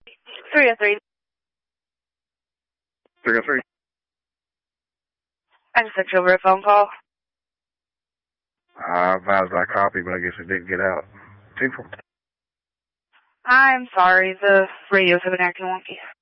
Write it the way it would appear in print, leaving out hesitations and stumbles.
303. 303. I just sent you over a phone call. I advised I copy, but I guess it didn't get out. 2-4. I'm sorry, the radios have been acting wonky.